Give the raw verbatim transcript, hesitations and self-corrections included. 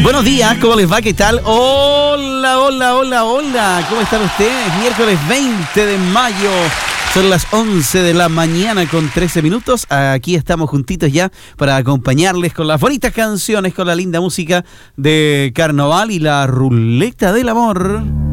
Buenos días, ¿cómo les va? ¿Qué tal? Hola, hola, hola, hola. ¿Cómo están ustedes? Miércoles veinte de mayo. Son las once de la mañana con trece minutos. Aquí estamos juntitos ya para acompañarles con las bonitas canciones, con la linda música de Carnaval y la Ruleta del Amor.